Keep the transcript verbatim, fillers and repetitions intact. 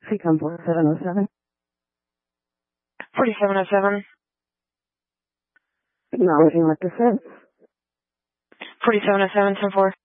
Seacom forty-seven oh seven. forty-seven oh seven. Acknowledging what this is. forty-seven oh seven, ten four.